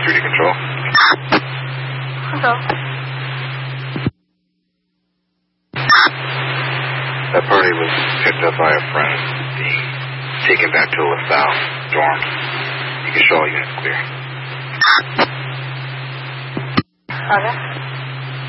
Security Control. Hello. That party was picked up by a friend, being taken back to LaSalle dorm. You can show all units clear. Okay.